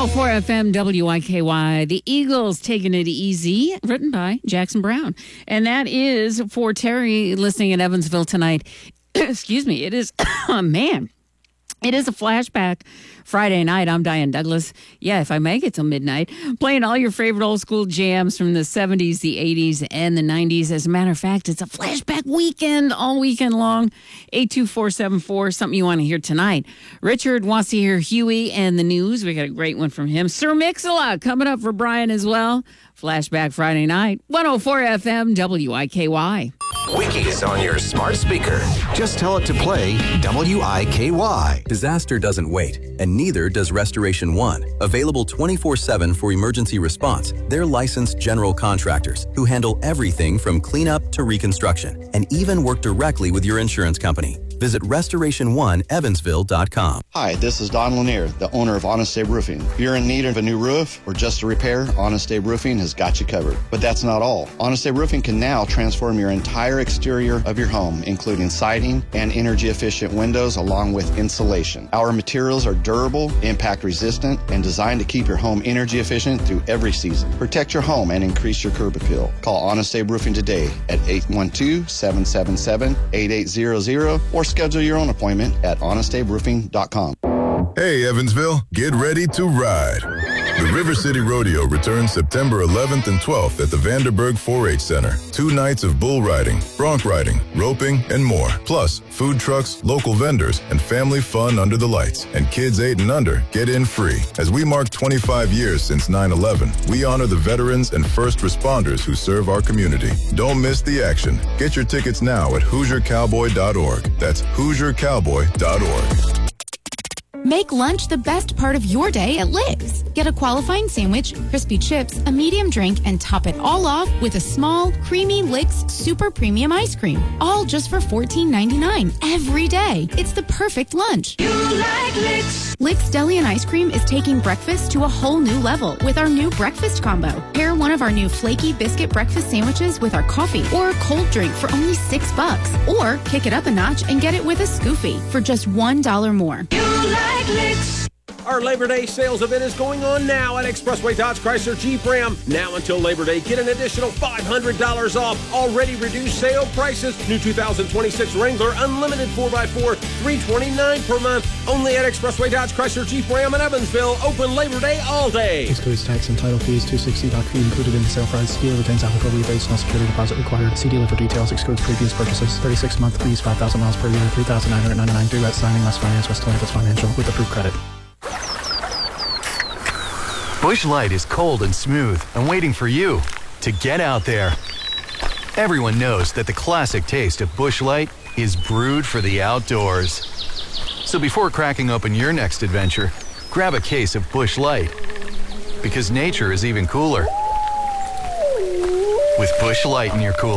104 FM WIKY. The Eagles Taking It Easy, written by Jackson Brown. And that is for Terry listening in Evansville tonight. Excuse me. It is, oh man. It is a flashback Friday night. I'm Diane Douglas. Yeah, if I make it till midnight, playing all your favorite old school jams from the 70s, the 80s, and the 90s. As a matter of fact, it's a flashback weekend, all weekend long. 82474, something you want to hear tonight. Richard wants to hear Huey and the news. We got a great one from him. Sir Mix-a-Lot coming up for Brian as well. Flashback Friday night, 104 FM WIKY. Wiki is on your smart speaker. Just tell it to play WIKY. Disaster doesn't wait, and neither does Restoration One. Available 24/7 for emergency response. They're licensed general contractors who handle everything from cleanup to reconstruction and even work directly with your insurance company. Visit restoration1evansville.com. Hi, this is Don Lanier, the owner of Honest Abe Roofing. If you're in need of a new roof or just a repair, Honest Abe Roofing has got you covered. But that's not all. Honest Abe Roofing can now transform your entire exterior of your home, including siding and energy-efficient windows along with insulation. Our materials are durable, impact-resistant, and designed to keep your home energy-efficient through every season. Protect your home and increase your curb appeal. Call Honest Abe Roofing today at 812-777-8800 or schedule your own appointment at honestaberoofing.com. Hey, Evansville, get ready to ride. The River City Rodeo returns September 11th and 12th at the Vanderburg 4-H Center. 2 nights of bull riding, bronc riding, roping, and more. Plus, food trucks, local vendors, and family fun under the lights. And kids 8 and under get in free. As we mark 25 years since 9/11, we honor the veterans and first responders who serve our community. Don't miss the action. Get your tickets now at HoosierCowboy.org. That's HoosierCowboy.org. Make lunch the best part of your day at Lick's. Get a qualifying sandwich, crispy chips, a medium drink, and top it all off with a small, creamy Lick's Super Premium ice cream. All just for $14.99 every day. It's the perfect lunch. You like Lick's. Lick's Deli and Ice Cream is taking breakfast to a whole new level with our new breakfast combo. Pair one of our new flaky biscuit breakfast sandwiches with our coffee or a cold drink for only $6. Or kick it up a notch and get it with a Scoofy for just $1 more. You like Lick's. Our Labor Day sales event is going on now at Expressway Dodge Chrysler Jeep Ram. Now until Labor Day, get an additional $500 off already reduced sale prices. New 2026 Wrangler Unlimited 4x4, $329 per month. Only at Expressway Dodge Chrysler Jeep Ram in Evansville. Open Labor Day all day. Excludes tax and title fees. $260 fee included in the sale price. Dealer retains applicable rebates. No security deposit required. See dealer for details. Excludes previous purchases. 36-month lease, 5,000 miles per year, $3,999 due at signing. Must finance West Atlantis Financial with approved credit. Busch Light is cold and smooth and waiting for you to get out there. Everyone knows that the classic taste of Busch Light is brewed for the outdoors. So before cracking open your next adventure, grab a case of Busch Light. Because nature is even cooler with Busch Light in your cooler.